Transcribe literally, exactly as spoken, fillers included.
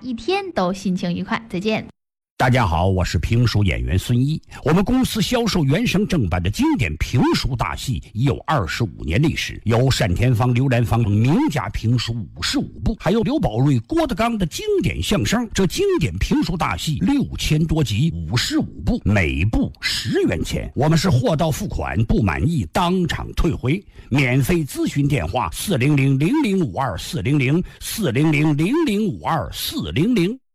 一天都心情愉快，再见。 大家好，我是评书演员孙一。我们公司销售原声正版的经典评书大戏已有二十五年历史，有单田芳、刘兰芳名家评书五十五部，还有刘宝瑞、郭德纲的经典相声。这经典评书大戏六千多集，五十五部，每部十元钱。我们是货到付款，不满意当场退回。免费咨询电话：四零零零零五二四零零四零零零零五二四零零。